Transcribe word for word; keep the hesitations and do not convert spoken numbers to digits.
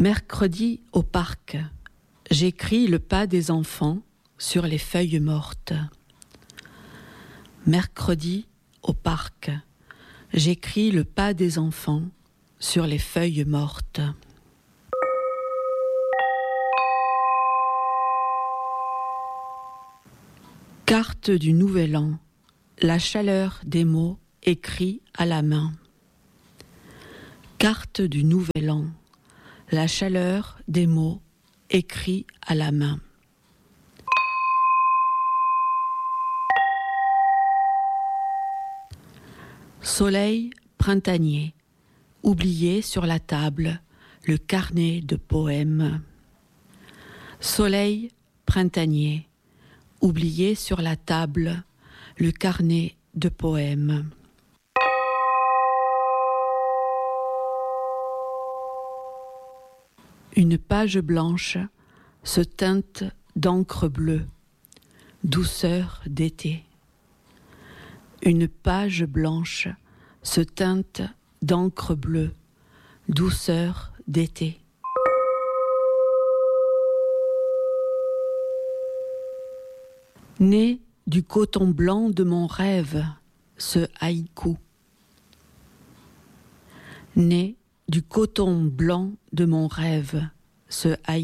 Mercredi au parc, j'écris le pas des enfants sur les feuilles mortes. Mercredi au parc, j'écris le pas des enfants sur les feuilles mortes. Carte du Nouvel An, la chaleur des mots écrits à la main. Carte du Nouvel An, la chaleur des mots écrits à la main. Soleil printanier, oublié sur la table le carnet de poèmes. Soleil printanier, oublié sur la table le carnet de poèmes. Une page blanche se teinte d'encre bleue, douceur d'été. Une page blanche se teinte d'encre bleue, douceur d'été. Né du coton blanc de mon rêve, ce haïku. Né du coton blanc de mon rêve, ce haïku.